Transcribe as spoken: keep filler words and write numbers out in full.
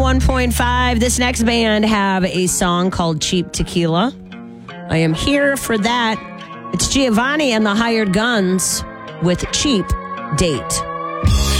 one point five. This next band have a song called Cheap Tequila. I am here for that. It's Giovanni and the Hired Guns with Cheap Date.